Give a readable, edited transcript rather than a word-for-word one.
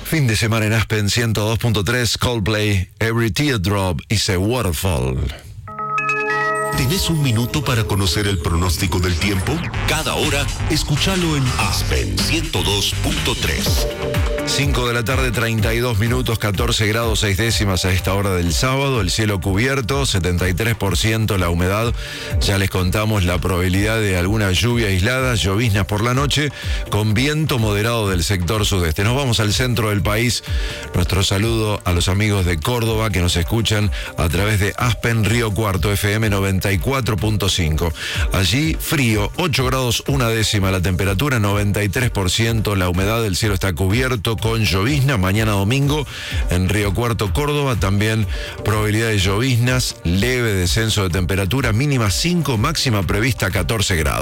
Fin de semana en Aspen 102.3, Coldplay, Every Teardrop is a Waterfall. ¿Tenés un minuto para conocer el pronóstico del tiempo? Cada hora, escúchalo en Aspen 102.3. 5 de la tarde, 32 minutos, 14 grados 6 décimas a esta hora del sábado. El cielo cubierto, 73% la humedad. Ya les contamos la probabilidad de alguna lluvia aislada, lloviznas por la noche, con viento moderado del sector sudeste. Nos vamos al centro del país. Nuestro saludo a los amigos de Córdoba que nos escuchan a través de Aspen Río Cuarto FM 94.5. Allí frío, 8 grados 1 décima la temperatura, 93% la humedad. El cielo está cubierto con llovizna. Mañana domingo en Río Cuarto, Córdoba, también probabilidad de lloviznas, leve descenso de temperatura, mínima 5, máxima prevista 14 grados.